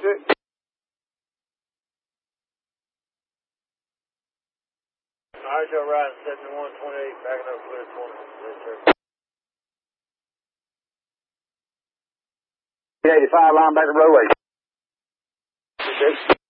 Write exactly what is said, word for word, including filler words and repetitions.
Good. All right, Joe Ryan, seventy-one twenty-eight, backing up clear twenty. Yes, sir. eighty-five, linebacker roadway.